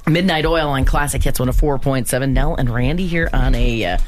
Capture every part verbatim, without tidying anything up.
Midnight Oil on Classic Hits one oh four point seven. Nell and Randy here on a uh,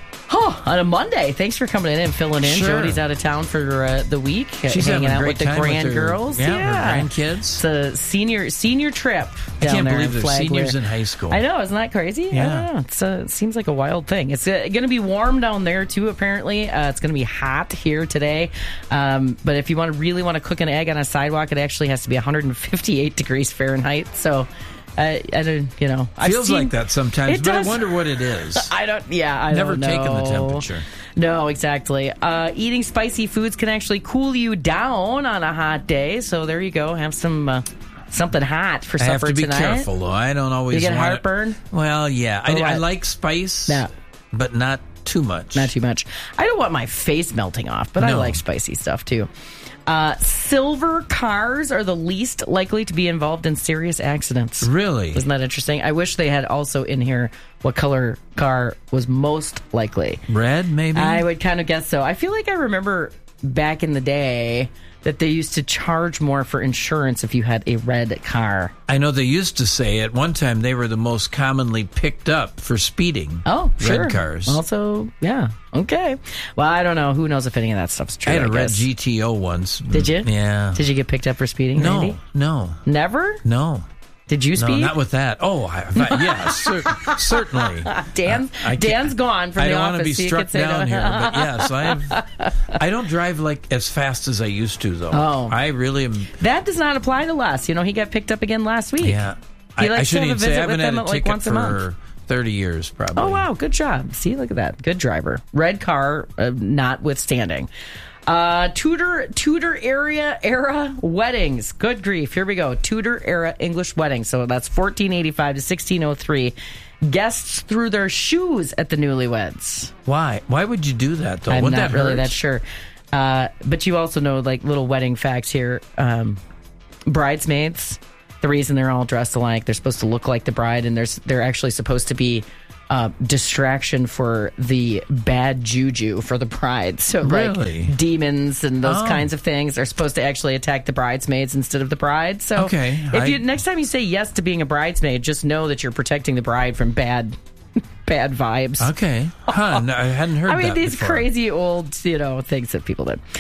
oh, on a Monday. Thanks for coming in and filling in. Sure. Jody's out of town for uh, the week. She's hanging having a out great with the time grand with her, girls. Yeah, yeah, her grandkids. It's a senior senior trip I down can't there believe in there's Flagler. seniors in high school. I know, isn't that crazy? Yeah. I don't know. It's, uh, it seems like a wild thing. It's uh, going to be warm down there, too, apparently. Uh, it's going to be hot here today. Um, but if you want to really want to cook an egg on a sidewalk, it actually has to be one hundred fifty-eight degrees Fahrenheit. So, uh, I don't, you know. I've Feels seen, like that sometimes, it but does. I wonder what it is. I don't, yeah, I Never don't know. taken the temperature. No, exactly. Uh, eating spicy foods can actually cool you down on a hot day. So there you go. Have some uh, something hot for I supper have to be tonight. careful, though. I don't always You get want heartburn? It. Well, yeah. I, Or I what? like spice, Yeah. but not too much. Not too much. I don't want my face melting off, but I No. like spicy stuff too. Uh, silver cars are the least likely to be involved in serious accidents. Really? Isn't that interesting? I wish they had also in here what color car was most likely. Red, maybe? I would kind of guess so. I feel like I remember back in the day that they used to charge more for insurance if you had a red car. I know they used to say at one time they were the most commonly picked up for speeding. Oh, red sure. cars. Also, yeah. Okay. Well, I don't know. Who knows if any of that stuff's true? I had a I red guess. G T O once. Did you? Yeah. Did you get picked up for speeding, No, Randy? no, Never? no. Did you No, speed? not with that. Oh, I, I, yeah, cer- certainly. Dan's, I can't- Dan's gone from I the don't office. want to be so you struck could say down no. here, but yes, I have. I don't drive like as fast as I used to, though. Oh. I really am. That does not apply to Les. You know, he got picked up again last week. Yeah, He I, likes I to shouldn't have a even say visit I haven't with had them a at, like, ticket once a for month. thirty years, probably. Oh, wow. Good job. See, look at that. Good driver. Red car, uh, notwithstanding. Uh, Tudor Tudor era era weddings. Good grief. Here we go. Tudor era English weddings. So that's fourteen eighty-five to sixteen oh three. Guests threw their shoes at the newlyweds. Why? Why would you do that, though? I'm Wouldn't not that really hurt? that sure. Uh, but you also know, like, little wedding facts here. Um, bridesmaids, the reason they're all dressed alike, they're supposed to look like the bride, and there's they're actually supposed to be uh, distraction for the bad juju for the bride. So, Really? like, demons and those Oh. kinds of things are supposed to actually attack the bridesmaids instead of the bride. So, Okay, if I- you next time you say yes to being a bridesmaid, just know that you're protecting the bride from bad bad vibes. Okay. Huh, no, I hadn't heard I mean, that these before. crazy old, you know, things that people did.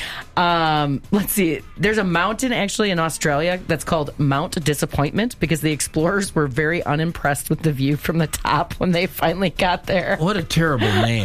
Um, let's see. There's a mountain actually in Australia that's called Mount Disappointment because the explorers were very unimpressed with the view from the top when they finally got there. What a terrible name.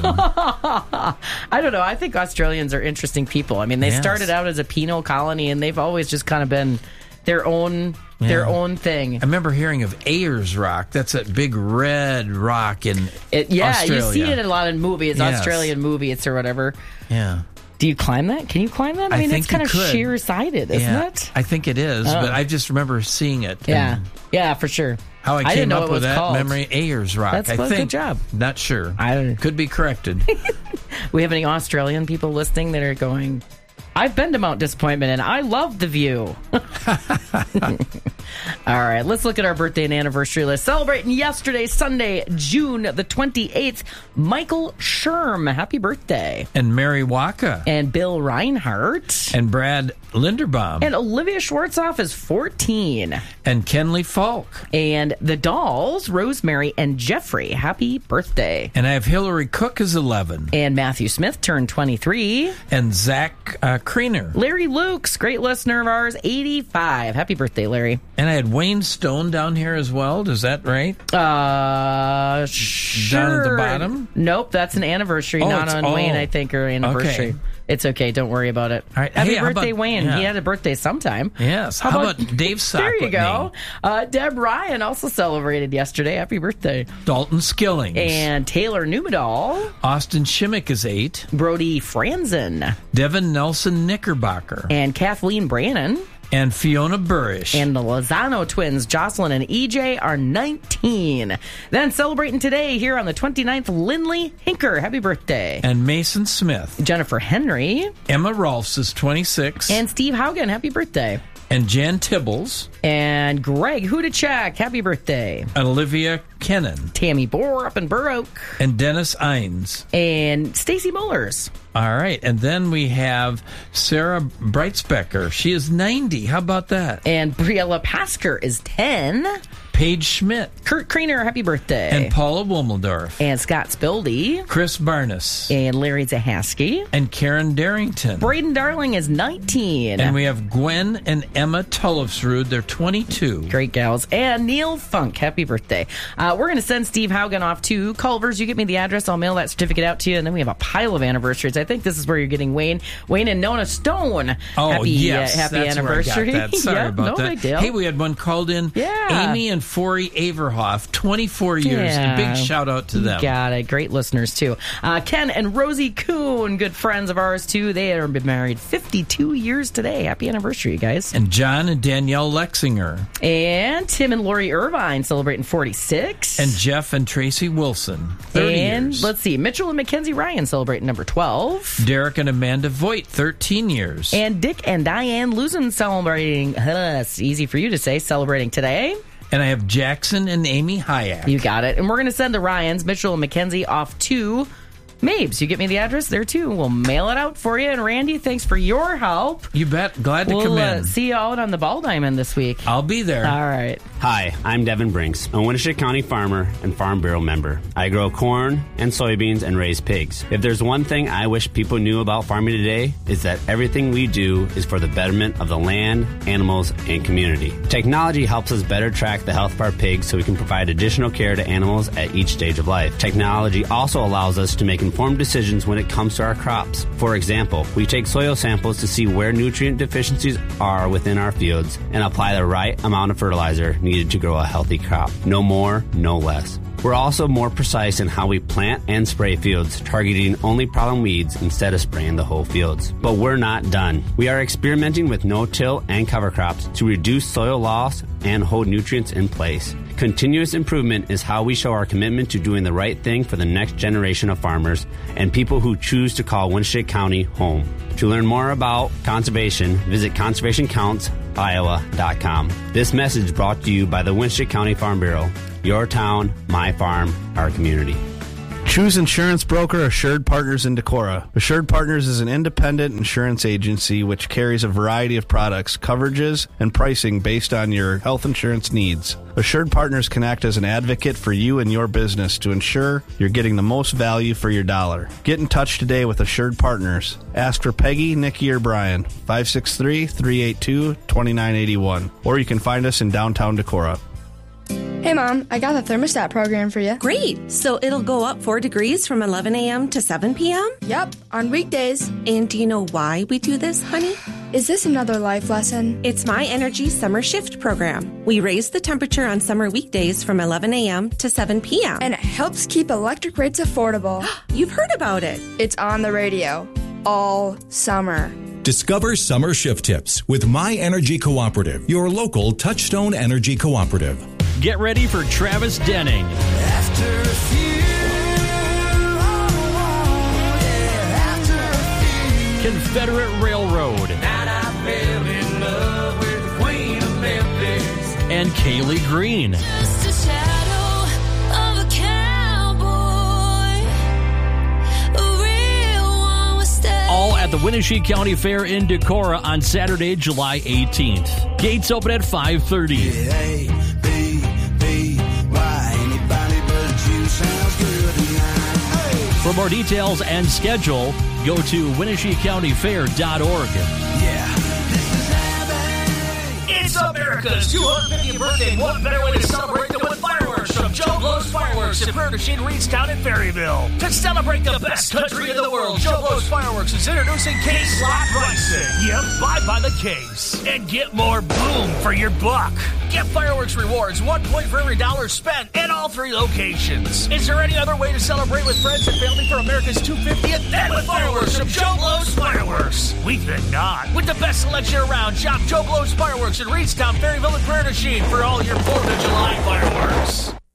I don't know. I think Australians are interesting people. I mean, they Yes. started out as a penal colony and they've always just kind of been their own their Yeah. own thing. I remember hearing of Ayers Rock. That's that big red rock in It, yeah, Australia. you see it in a lot of movies, Yes. Australian movies or whatever. Yeah. Do you climb that? Can you climb that? I I mean, think it's kind you of could. sheer-sided, isn't yeah, it? I think it is, Oh. but I just remember seeing it. Yeah, and yeah, for sure. How I didn't came know up it with was that called. memory, Ayers Rock. That's I well, think. good job. Not sure. I- Could be corrected. We have any Australian people listening that are going, I've been to Mount Disappointment and I love the view. All right, let's look at our birthday and anniversary list. Celebrating yesterday, Sunday, June the twenty-eighth, Michael Sherm. Happy birthday. And Mary Waka. And Bill Reinhardt. And Brad Linderbaum. And Olivia Schwartzoff is fourteen. And Kenley Falk. And the Dolls, Rosemary and Jeffrey. Happy birthday. And I have Hillary Cook as eleven. And Matthew Smith turned twenty-three. And Zach uh, Kriener. Larry Lukes, great listener of ours, eighty-five. Happy birthday, Larry. And I had Wayne Stone down here as well. Is that right? Uh, sure. Down at the bottom? Nope, that's an anniversary, Oh, not it's- on oh. Wayne, I think, or anniversary. Okay. It's okay, don't worry about it. All right. Happy Hey, how birthday, about- Wayne. yeah. He had a birthday sometime. Yes. How, about, Dave Sock? There you with go. me? Uh, Deb Ryan also celebrated yesterday. Happy birthday. Dalton Skillings. And Taylor Numedal. Austin Shimmick is eight. Brody Franzen. Devin Nelson Knickerbocker. And Kathleen Brannon. And Fiona Burrish. And the Lozano twins, Jocelyn and E J, are nineteen. Then celebrating today here on the twenty-ninth, Lindley Hinker. Happy birthday. And Mason Smith. Jennifer Henry. Emma Rolfs is twenty-six. And Steve Haugen. Happy birthday. And Jan Tibbles. And Greg Hudacek. Happy birthday. And Olivia Kennan. Tammy Bohr up in Burr Oak. And Dennis Ines. And Stacy Mullers. All right. And then we have Sarah Breitspecker. She is ninety. How about that? And Briella Pasker is ten. Paige Schmidt. Kurt Kriener, happy birthday. And Paula Wommeldorf. And Scott Spildy. Chris Barnes. And Larry Zahaski. And Karen Darrington. Braden Darling is nineteen. And we have Gwen and Emma Tullifsrud. They're twenty-two. Great gals. And Neil Funk, happy birthday. Uh, we're going to send Steve Haugen off to Culver's. You get me the address. I'll mail that certificate out to you. And then we have a pile of anniversaries. I think this is where you're getting Wayne. Wayne and Nona Stone. Oh, happy, yes. Uh, happy That's anniversary. Where I got that. Sorry yeah, about no that. big deal. Hey, we had one called in. Yeah. Amy and Forey Averhoff, twenty-four years. Yeah. A big shout out to them. Got it. Great listeners, too. Uh, Ken and Rosie Kuhn, good friends of ours, too. They have been married fifty-two years today. Happy anniversary, you guys. And John and Danielle Lexinger. And Tim and Lori Irvine celebrating forty-six. And Jeff and Tracy Wilson, thirty and years. Let's see, Mitchell and Mackenzie Ryan celebrating number twelve. Derek and Amanda Voigt, thirteen years. And Dick and Diane Luzen celebrating, uh, it's easy for you to say, celebrating today. And I have Jackson and Amy Hayek. You got it. And we're going to send the Ryans, Mitchell and Mackenzie, off to Mabes. You get me the address there, too. We'll mail it out for you. And Randy, thanks for your help. You bet. Glad to we'll, come uh, in. see you out on the Ball Diamond this week. I'll be there. All right. Hi, I'm Devin Brinks, a Winnebago County farmer and Farm Bureau member. I grow corn and soybeans and raise pigs. If there's one thing I wish people knew about farming today, is that everything we do is for the betterment of the land, animals, and community. Technology helps us better track the health of our pigs so we can provide additional care to animals at each stage of life. Technology also allows us to make informed decisions when it comes to our crops. For example, we take soil samples to see where nutrient deficiencies are within our fields and apply the right amount of fertilizer needed to grow a healthy crop. No more, no less. We're also more precise in how we plant and spray fields, targeting only problem weeds instead of spraying the whole fields. But we're not done. We are experimenting with no-till and cover crops to reduce soil loss and hold nutrients in place. Continuous improvement is how we show our commitment to doing the right thing for the next generation of farmers and people who choose to call Winnebago County home. To learn more about conservation, visit conservation counts iowa dot com. This message brought to you by the Winnebago County Farm Bureau. Your town, my farm, our community. Choose insurance broker Assured Partners in Decorah. Assured Partners is an independent insurance agency which carries a variety of products, coverages, and pricing based on your health insurance needs. Assured Partners can act as an advocate for you and your business to ensure you're getting the most value for your dollar. Get in touch today with Assured Partners. Ask for Peggy, Nikki, or Brian, five six three, three eight two, two nine eight one, or you can find us in downtown Decorah. Hey, Mom, I got the thermostat program for you. Great. So it'll go up four degrees from eleven a.m. to seven p.m.? Yep, on weekdays. And do you know why we do this, honey? Is this another life lesson? It's My Energy Summer Shift Program. We raise the temperature on summer weekdays from eleven a.m. to seven p.m. And it helps keep electric rates affordable. You've heard about it. It's on the radio all summer. Discover summer shift tips with My Energy Cooperative, your local Touchstone Energy Cooperative. Get ready for Travis Denning. After a few, oh, yeah, after a few. Confederate Railroad. Night I fell in love with the Queen of Memphis. And Kaylee Green. Just a shadow of a cowboy. A real one was dead. All at the Winnebago County Fair in Decorah on Saturday, July eighteenth. Gates open at five thirty. Yeah. For more details and schedule, go to Winnebago County Fair dot org. Yeah, it's America's two hundred fiftieth birthday, and what better way to celebrate than with fireworks from Joe Blows Fireworks in Prairie du Chien, Reedstown, and Ferryville. To celebrate the best country in the world, Joe Blows Fireworks is introducing case lot pricing. Yep, buy by the case and get more boom for your buck. Get fireworks rewards, one point for every dollar spent at all three locations. Is there any other way to celebrate with friends and family for America's two hundred fiftieth than with fireworks from Joe Blows Fireworks? We think not. With the best selection around, shop Joe Blows Fireworks in Reedstown, Ferryville, and Prairie du Chien for all your fourth of July fireworks.